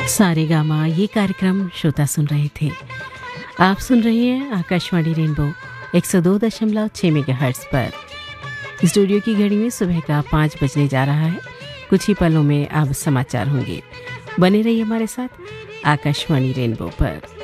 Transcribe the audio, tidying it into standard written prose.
सारेगामा ये कार्यक्रम श्रोता सुन रहे थे। आप सुन रहे हैं आकाशवाणी रेनबो 102.6 मेगाहर्ट्ज़ पर। स्टूडियो की घड़ी में सुबह का 5 बजने जा रहा है। कुछ ही पलों में अब समाचार होंगे। बने रहिए हमारे साथ आकाशवाणी रेनबो पर।